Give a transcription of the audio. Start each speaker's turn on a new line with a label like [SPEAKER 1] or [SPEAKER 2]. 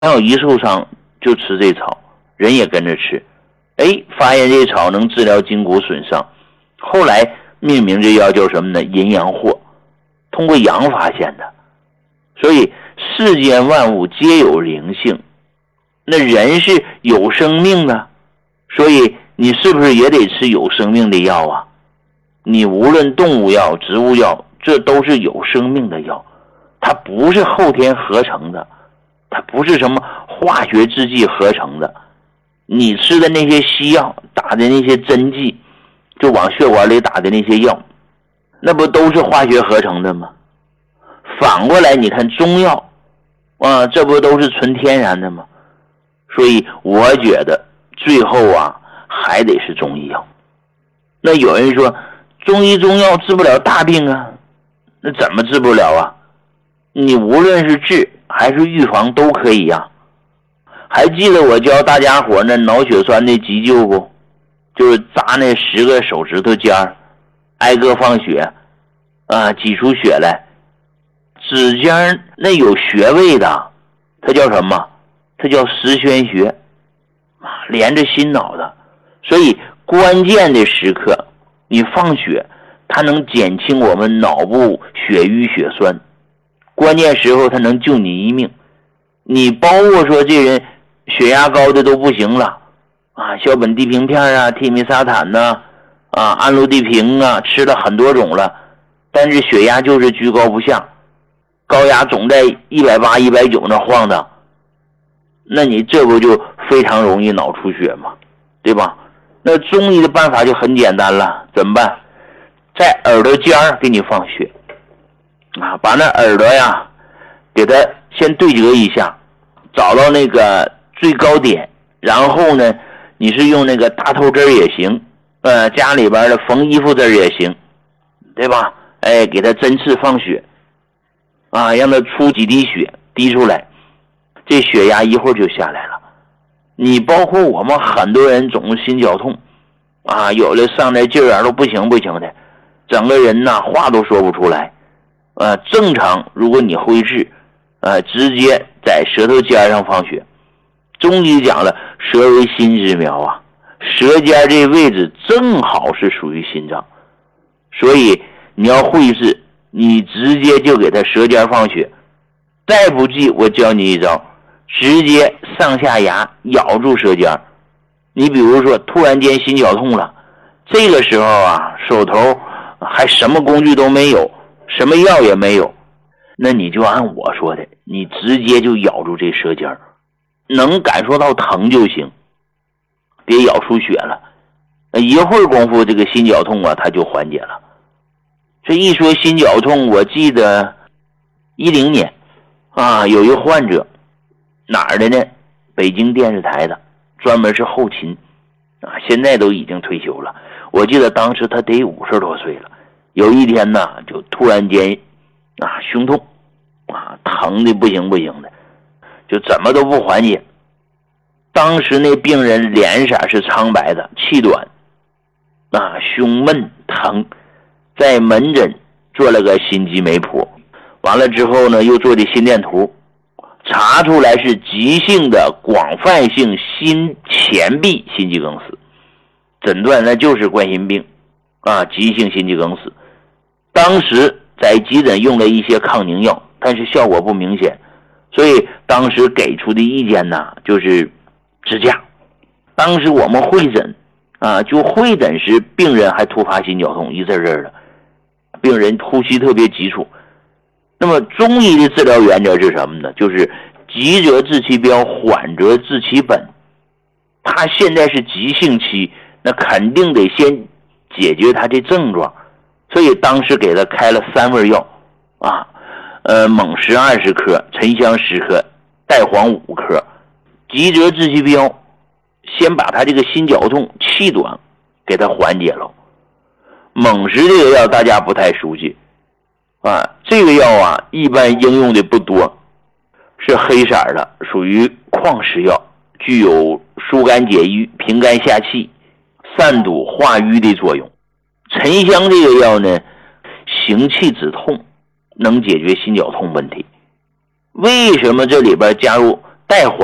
[SPEAKER 1] 有一受伤就吃这草，人也跟着吃，发现这草能治疗筋骨损伤，后来命名这药叫什么呢？阴阳藿，通过阳发现的。所以世间万物皆有灵性，那人是有生命的，所以你是不是也得吃有生命的药啊？你无论动物药、植物药，这都是有生命的药，它不是后天合成的，它不是什么化学制剂合成的。你吃的那些西药，打的那些针剂，就往血管里打的那些药，那不都是化学合成的吗？反过来你看中药这不都是纯天然的吗？所以我觉得最后还得是中医药。那有人说中医中药治不了大病啊，那怎么治不了啊？你无论是治还是预防都可以呀。还记得我教大家伙那脑血栓的急救不？就是扎那10个手指头尖儿，挨个放血挤出血来。指尖那有穴位的，它叫什么？它叫十宣穴，连着心脑的。所以关键的时刻你放血，它能减轻我们脑部血瘀血栓，关键时候它能救你一命。你包括说这人血压高的都不行了硝苯地平片替米沙坦氨氯地平吃了很多种了，但是血压就是居高不下，高压总在180、190那晃荡，那你这不就非常容易脑出血吗？对吧？那中医的办法就很简单了，怎么办？在耳朵尖儿给你放血把那耳朵给它先对折一下，找到那个最高点，然后呢你是用那个大头针也行，家里边的缝衣服针也行，对吧？给它针刺放血让它出几滴血滴出来，这血压一会儿就下来了。你包括我们很多人总是心绞痛有的上来劲儿都不行的，整个人话都说不出来正常如果你会治直接在舌头尖上放血。中医讲了，舌为心之苗舌尖这位置正好是属于心脏，所以你要会治，你直接就给他舌尖放血。再不济我教你一招，直接上下牙咬住舌尖。你比如说突然间心绞痛了，这个时候手头还什么工具都没有，什么药也没有，那你就按我说的，你直接就咬住这舌尖，能感受到疼就行，别咬出血了。一会儿功夫这个心绞痛它就缓解了。这一说心绞痛，我记得10年有一个患者，哪儿的呢？北京电视台的，专门是后勤现在都已经退休了。我记得当时他得50多岁了，有一天呢就突然间胸痛疼的不行的，就怎么都不缓解。当时那病人脸色是苍白的，气短胸闷疼，在门诊做了个心肌酶谱，完了之后呢又做的心电图，查出来是急性的广泛性心前壁心肌梗死，诊断那就是冠心病急性心肌梗死。当时在急诊用了一些抗凝药，但是效果不明显，所以当时给出的意见就是支架。当时我们会诊就会诊时病人还突发心绞痛，一阵阵的，病人呼吸特别急促。那么中医的治疗原则是什么呢？就是急则治其标，缓则治其本。他现在是急性期，那肯定得先解决他的症状，所以当时给他开了3味药锰石20克，沉香10克，代黄5克。急则治其标，先把他这个心绞痛气短给他缓解了。锰石这个药大家不太熟悉这个药一般应用的不多，是黑色的，属于矿石药，具有疏肝解郁、平肝下气、散堵化瘀的作用。沉香这个药呢，行气止痛，能解决心绞痛问题。为什么这里边加入带黄